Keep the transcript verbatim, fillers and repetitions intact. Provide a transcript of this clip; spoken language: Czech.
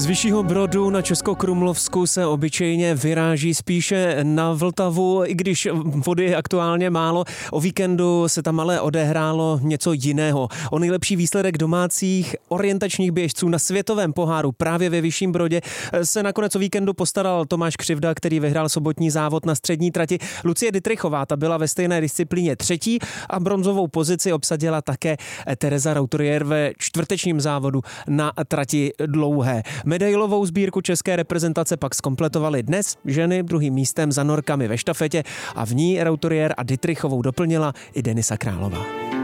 Z Vyššího Brodu na Českokrumlovsku se obyčejně vyráží spíše na Vltavu, i když vody je aktuálně málo. O víkendu se tam ale odehrálo něco jiného. O nejlepší výsledek domácích orientačních běžců na světovém poháru právě ve Vyšším Brodě se nakonec o víkendu postaral Tomáš Křivda, který vyhrál sobotní závod na střední trati. Lucie Dittrichová, ta byla ve stejné disciplíně třetí a bronzovou pozici obsadila také Tereza Rauturier ve čtvrtečním závodu na trati dlouhé. Medailovou sbírku české reprezentace pak zkompletovaly dnes ženy druhým místem za norkami ve štafetě a v ní Rauturier a Dittrichovou doplnila i Denisa Králová.